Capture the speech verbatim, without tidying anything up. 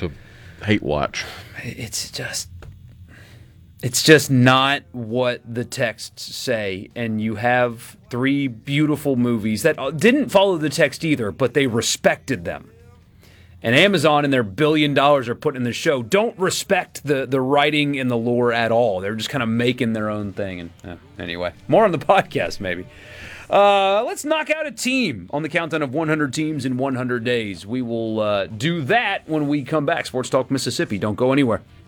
to hate watch. It's just, it's just not what the texts say, and you have three beautiful movies that didn't follow the text either, but they respected them. And Amazon and their billion dollars are putting in the show don't respect the, the writing and the lore at all. They're just kind of making their own thing. And uh, anyway, more on the podcast maybe. Uh, let's knock out a team on the countdown of one hundred teams in one hundred days. We will uh, do that when we come back. Sports Talk Mississippi. Don't go anywhere.